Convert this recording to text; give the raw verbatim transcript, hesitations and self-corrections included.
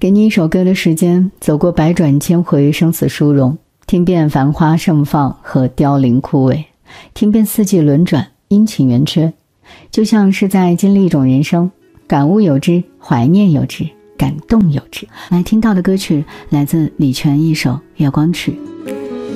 给你一首歌的时间，走过百转千回，生死殊荣，听遍繁花盛放和凋零枯萎，听遍四季轮转，阴晴圆缺，就像是在经历一种人生，感悟有之，怀念有之，感动有之。来听到的歌曲来自李泉一首《月光曲》。